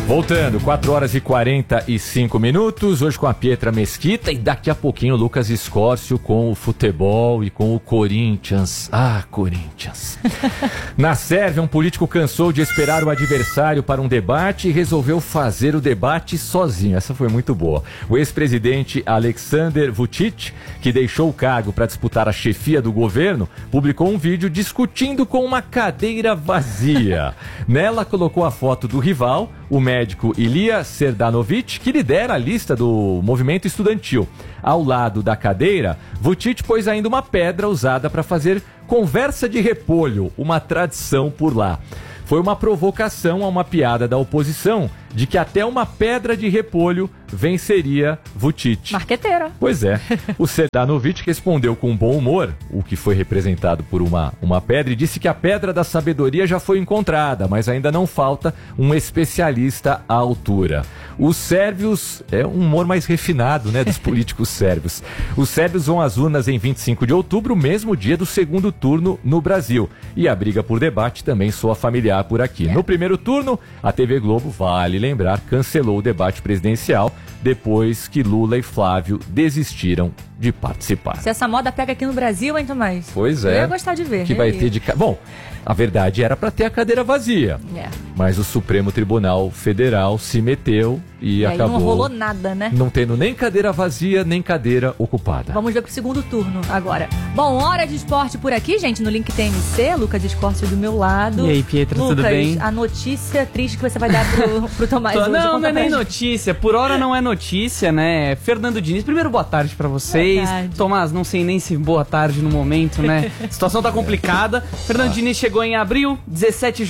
Voltando, 4 horas e 45 minutos, hoje com a Pietra Mesquita e daqui a pouquinho o Lucas Escórcio com o futebol e com o Corinthians. Ah, Corinthians. Na Sérvia, um político cansou de esperar o adversário para um debate e resolveu fazer o debate sozinho. Essa foi muito boa. O ex-presidente Aleksandar Vučić, que deixou o cargo para disputar a chefia do governo, publicou um vídeo discutindo com uma cadeira vazia. Nela colocou a foto do rival, o médico Ilija Serdanović, que lidera a lista do movimento estudantil. Ao lado da cadeira, Vučić pôs ainda uma pedra usada para fazer conversa de repolho, uma tradição por lá. Foi uma provocação a uma piada da oposição de que até uma pedra de repolho venceria Vučić. Marqueteira. Pois é. O Serdanović respondeu com bom humor, o que foi representado por uma pedra, e disse que a pedra da sabedoria já foi encontrada, mas ainda não falta um especialista à altura. Os sérvios, é um humor mais refinado, né, dos políticos sérvios. Os sérvios vão às urnas em 25 de outubro, mesmo dia do segundo turno no Brasil. E a briga por debate também soa familiar por aqui. No primeiro turno, a TV Globo, vale lembrar, cancelou o debate presidencial depois que Lula e Flávio desistiram de participar. Se essa moda pega aqui no Brasil, hein, Tomás? Pois é. Eu ia gostar de ver. Que vai ter de... Bom, a verdade era para ter a cadeira vazia. Mas o Supremo Tribunal Federal se meteu e acabou... Aí não rolou nada, né? Não tendo nem cadeira vazia, nem cadeira ocupada. Vamos ver pro segundo turno agora. Bom, hora de esporte por aqui, gente, no Link TMC. Lucas Escórcio do meu lado. E aí, Pietra, Lucas, tudo bem? A notícia triste que você vai dar pro Tomás hoje. Não é nem notícia. Por hora não é notícia, né? Fernando Diniz, primeiro boa tarde pra vocês. Tomás, não sei nem se boa tarde no momento, né? A situação tá complicada. Fernando Diniz chegou em abril, 17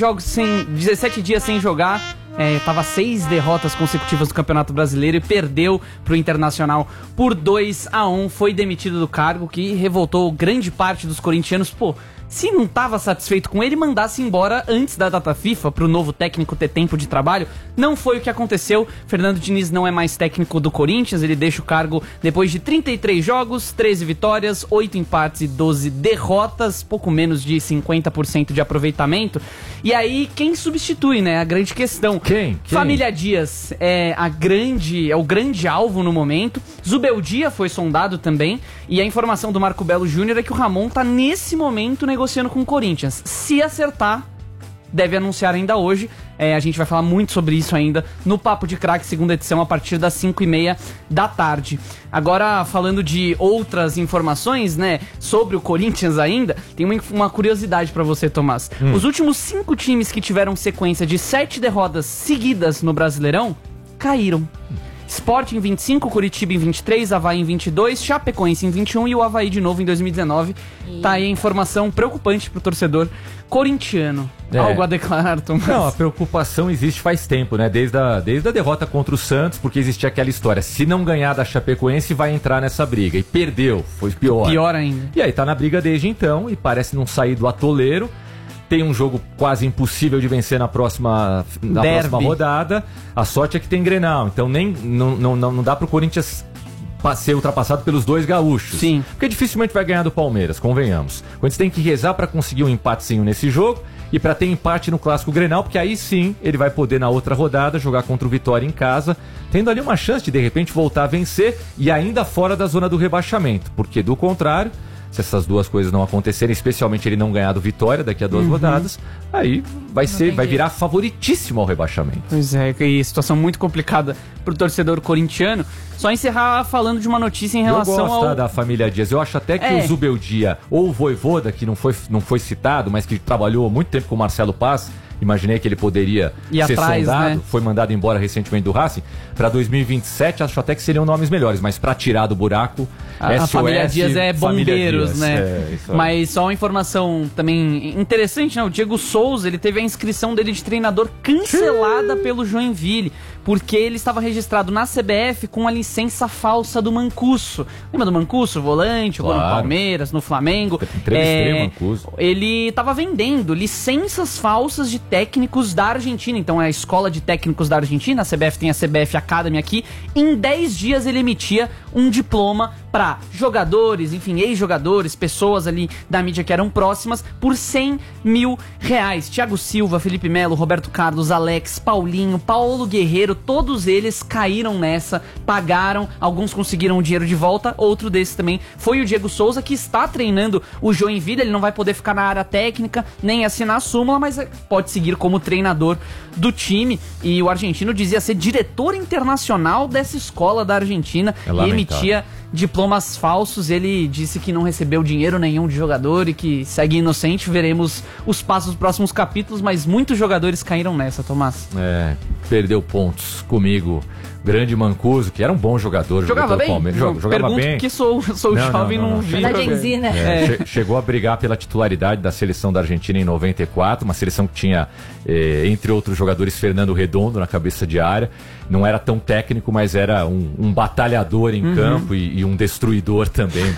dias sem jogar. Tava 6 derrotas consecutivas no Campeonato Brasileiro e perdeu pro Internacional por 2-1. Foi demitido do cargo, que revoltou grande parte dos corintianos. Pô, se não estava satisfeito com ele, mandasse embora antes da data FIFA para o novo técnico ter tempo de trabalho. Não foi o que aconteceu. Fernando Diniz não é mais técnico do Corinthians, ele deixa o cargo depois de 33 jogos, 13 vitórias, 8 empates e 12 derrotas, pouco menos de 50% de aproveitamento. E aí, quem substitui, né? A grande questão. Quem? Família Dias é o grande alvo no momento. Zubeldia foi sondado também. E a informação do Marco Belo Júnior é que o Ramon tá nesse momento negociando com o Corinthians. Se acertar, deve anunciar ainda hoje. A gente vai falar muito sobre isso ainda no Papo de Craque, segunda edição, a partir das 5h30 da tarde. Agora, falando de outras informações, né, sobre o Corinthians ainda, tem uma curiosidade pra você, Tomás. Os últimos 5 times que tiveram sequência de 7 derrotas seguidas no Brasileirão, caíram. Sport em 25, Curitiba em 23, Avaí em 22, Chapecoense em 21 e o Avaí de novo em 2019. Tá aí a informação preocupante pro torcedor corintiano. Algo a declarar, Tomás? Não, a preocupação existe faz tempo, né? Desde a derrota contra o Santos, porque existia aquela história. Se não ganhar da Chapecoense, vai entrar nessa briga. E perdeu, foi pior. Pior ainda. E aí tá na briga desde então e parece não sair do atoleiro. Tem um jogo quase impossível de vencer na próxima rodada. A sorte é que tem Grenal. Então não dá pro Corinthians ser ultrapassado pelos 2 gaúchos. Sim. Porque dificilmente vai ganhar do Palmeiras, convenhamos. O Corinthians tem que rezar para conseguir um empatezinho nesse jogo e para ter empate no Clássico Grenal, porque aí sim ele vai poder na outra rodada jogar contra o Vitória em casa, tendo ali uma chance de repente voltar a vencer e ainda fora da zona do rebaixamento. Porque do contrário, se essas duas coisas não acontecerem, especialmente ele não ganhar do Vitória daqui a 2 rodadas, aí vai virar favoritíssimo ao rebaixamento. Pois é, e situação muito complicada pro torcedor corintiano. Só encerrar falando de uma notícia em relação Eu gosto da família Dias. Eu acho até que o Zubeldia, ou o Vojvoda, que não foi citado, mas que trabalhou muito tempo com o Marcelo Paz, imaginei que ele poderia ser sondado, né? Foi mandado embora recentemente do Racing. Para 2027, acho até que seriam nomes melhores, mas para tirar do buraco, a família Dias é bombeiros, Dias, né? Mas só uma informação também interessante, né? O Diego Souza, ele teve a inscrição dele de treinador cancelada pelo Joinville, porque ele estava registrado na CBF com a licença falsa do Mancuso. Lembra do Mancuso? Volante, jogou no Palmeiras, no Flamengo. Entrevistei o Mancuso. Ele estava vendendo licenças falsas de técnicos da Argentina. Então é a escola de técnicos da Argentina, a CBF tem a CBF Academy aqui. Em 10 dias ele emitia um diploma para jogadores, enfim, ex-jogadores, pessoas ali da mídia que eram próximas, por R$100 mil. Thiago Silva, Felipe Melo, Roberto Carlos, Alex, Paulinho, Paulo Guerreiro, todos eles caíram nessa, pagaram, alguns conseguiram o dinheiro de volta, outro desses também foi o Diego Souza, que está treinando o Joinville. Ele não vai poder ficar na área técnica, nem assinar a súmula, mas pode seguir como treinador do time. E o argentino dizia ser diretor internacional dessa escola da Argentina e emitia diplomas falsos. Ele disse que não recebeu dinheiro nenhum de jogador e que segue inocente. Veremos os passos dos próximos capítulos, mas muitos jogadores caíram nessa, Tomás. Perdeu pontos comigo. Grande Mancuso, que era um bom jogador. Jogava bem? Jogava bem. Porque sou jovem, não vi. Da Gen Z, né? Chegou a brigar pela titularidade da seleção da Argentina em 94, uma seleção que tinha, entre outros jogadores, Fernando Redondo na cabeça de área. Não era tão técnico, mas era um batalhador em campo e um destruidor também.